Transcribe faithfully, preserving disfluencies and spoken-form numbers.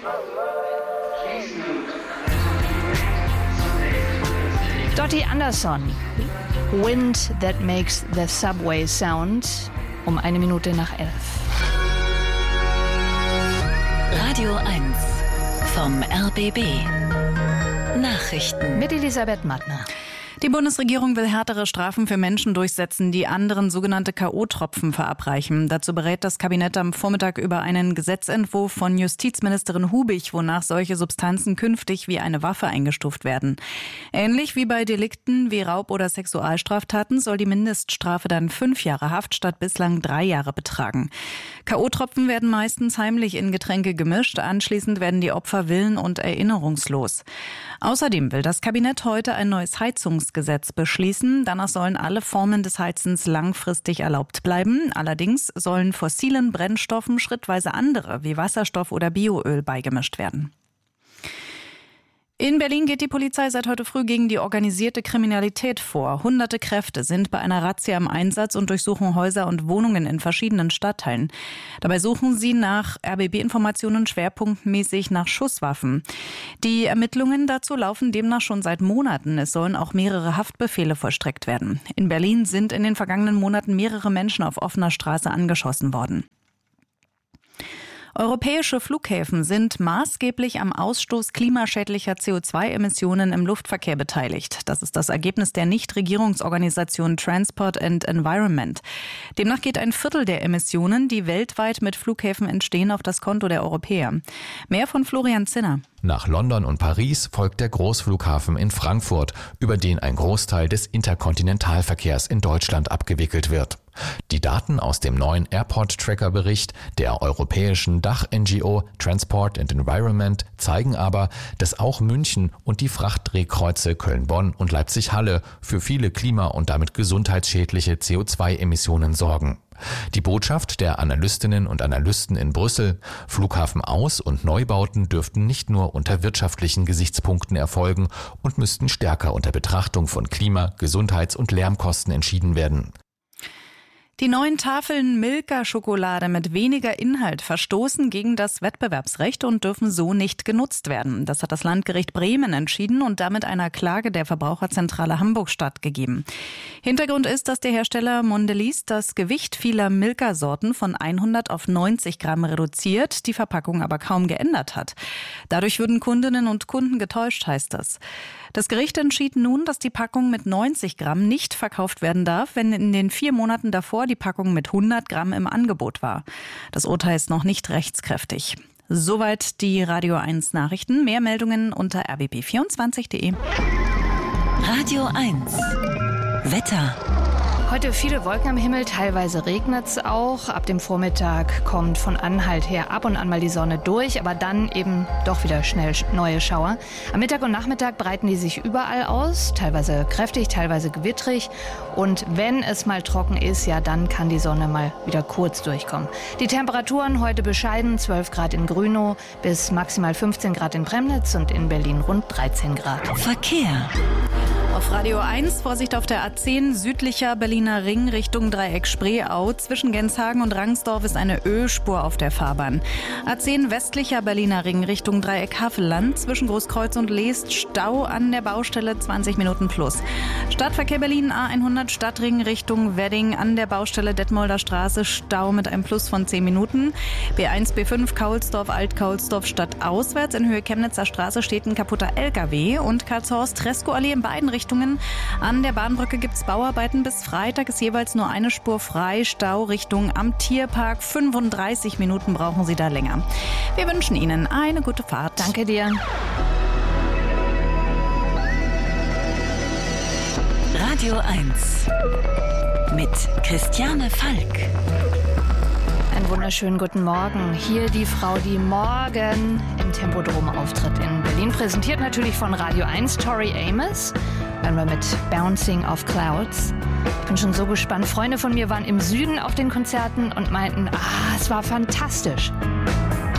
Dottie Anderson, Wind That Makes the Subway Sound, um eine Minute nach elf. Radio eins vom R B B. Nachrichten Mit Elisabeth Mattner. Die Bundesregierung will härtere Strafen für Menschen durchsetzen, die anderen sogenannte K O-Tropfen verabreichen. Dazu berät das Kabinett am Vormittag über einen Gesetzentwurf von Justizministerin Hubig, wonach solche Substanzen künftig wie eine Waffe eingestuft werden. Ähnlich wie bei Delikten wie Raub- oder Sexualstraftaten soll die Mindeststrafe dann fünf Jahre Haft statt bislang drei Jahre betragen. K O-Tropfen werden meistens heimlich in Getränke gemischt. Anschließend werden die Opfer willen- und erinnerungslos. Außerdem will das Kabinett heute ein neues Heizungsgesetz beschließen. Danach sollen alle Formen des Heizens langfristig erlaubt bleiben. Allerdings sollen fossilen Brennstoffen schrittweise andere wie Wasserstoff oder Bioöl beigemischt werden. In Berlin geht die Polizei seit heute früh gegen die organisierte Kriminalität vor. Hunderte Kräfte sind bei einer Razzia im Einsatz und durchsuchen Häuser und Wohnungen in verschiedenen Stadtteilen. Dabei suchen sie nach R B B-Informationen schwerpunktmäßig nach Schusswaffen. Die Ermittlungen dazu laufen demnach schon seit Monaten. Es sollen auch mehrere Haftbefehle vollstreckt werden. In Berlin sind in den vergangenen Monaten mehrere Menschen auf offener Straße angeschossen worden. Europäische Flughäfen sind maßgeblich am Ausstoß klimaschädlicher C O zwei Emissionen im Luftverkehr beteiligt. Das ist das Ergebnis der Nichtregierungsorganisation Transport and Environment. Demnach geht ein Viertel der Emissionen, die weltweit mit Flughäfen entstehen, auf das Konto der Europäer. Mehr von Florian Zinner. Nach London und Paris folgt der Großflughafen in Frankfurt, über den ein Großteil des Interkontinentalverkehrs in Deutschland abgewickelt wird. Die Daten aus dem neuen Airport-Tracker-Bericht der europäischen Dach-N G O Transport and Environment zeigen aber, dass auch München und die Frachtdrehkreuze Köln-Bonn und Leipzig-Halle für viele klima- und damit gesundheitsschädliche C O zwei Emissionen sorgen. Die Botschaft der Analystinnen und Analysten in Brüssel: Flughafenaus- und Neubauten dürften nicht nur unter wirtschaftlichen Gesichtspunkten erfolgen und müssten stärker unter Betrachtung von Klima-, Gesundheits- und Lärmkosten entschieden werden. Die neuen Tafeln Milka-Schokolade mit weniger Inhalt verstoßen gegen das Wettbewerbsrecht und dürfen so nicht genutzt werden. Das hat das Landgericht Bremen entschieden und damit einer Klage der Verbraucherzentrale Hamburg stattgegeben. Hintergrund ist, dass der Hersteller Mondelez das Gewicht vieler Milka-Sorten von hundert auf neunzig Gramm reduziert, die Verpackung aber kaum geändert hat. Dadurch würden Kundinnen und Kunden getäuscht, heißt das. Das Gericht entschied nun, dass die Packung mit neunzig Gramm nicht verkauft werden darf, wenn in den vier Monaten davor die Packung mit hundert Gramm im Angebot war. Das Urteil ist noch nicht rechtskräftig. Soweit die Radio eins Nachrichten. Mehr Meldungen unter r b b vierundzwanzig punkt d e. Radio eins Wetter. Heute viele Wolken am Himmel, teilweise regnet es auch. Ab dem Vormittag kommt von Anhalt her ab und an mal die Sonne durch, aber dann eben doch wieder schnell neue Schauer. Am Mittag und Nachmittag breiten die sich überall aus, teilweise kräftig, teilweise gewittrig. Und wenn es mal trocken ist, ja, dann kann die Sonne mal wieder kurz durchkommen. Die Temperaturen heute bescheiden, zwölf Grad in Grünow bis maximal fünfzehn Grad in Premnitz und in Berlin rund dreizehn Grad. Verkehr. Auf Radio eins, Vorsicht auf der A zehn, südlicher Berliner Ring Richtung Dreieck Spreeau. Zwischen Genshagen und Rangsdorf ist eine Ölspur auf der Fahrbahn. A zehn, westlicher Berliner Ring Richtung Dreieck Havelland. Zwischen Großkreuz und Leest Stau an der Baustelle, zwanzig Minuten plus. Stadtverkehr Berlin A hundert, Stadtring Richtung Wedding an der Baustelle Detmolder Straße. Stau mit einem Plus von zehn Minuten. B eins, B fünf, Kaulsdorf, Alt-Kaulsdorf stadtauswärts. In Höhe Chemnitzer Straße steht ein kaputter L K W. Und Karlshorst-Treskow-Allee in beiden Richtungen. An der Bahnbrücke gibt es Bauarbeiten. Bis Freitag ist jeweils nur eine Spur frei. Stau Richtung am Tierpark. fünfunddreißig Minuten brauchen Sie da länger. Wir wünschen Ihnen eine gute Fahrt. Danke dir. Radio eins mit Christiane Falk. Einen wunderschönen guten Morgen. Hier die Frau, die morgen im Tempodrom auftritt in Berlin. Präsentiert natürlich von Radio eins, Tori Amos. Hören wir mit Bouncing Off Clouds. Ich bin schon so gespannt. Freunde von mir waren im Süden auf den Konzerten und meinten, ah, es war fantastisch.